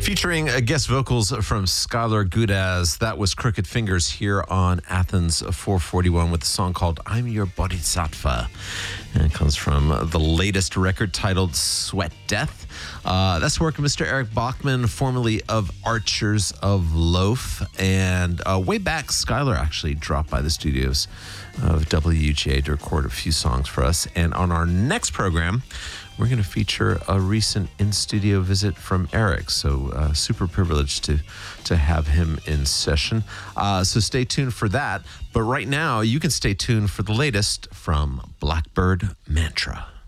Featuring guest vocals from Skylar Gudaz. That was Crooked Fingers here on Athens 441 with a song called I'm Your Bodhisattva. And it comes from the latest record titled Sweat Death. That's the work of Mr. Eric Bachman, formerly of Archers of Loaf. And way back, Skylar actually dropped by the studios of WGA to record a few songs for us. And on our next program, we're going to feature a recent in-studio visit from Eric. So super privileged to have him in session. So stay tuned for that. But right now, you can stay tuned for the latest from Blackbird Mantra.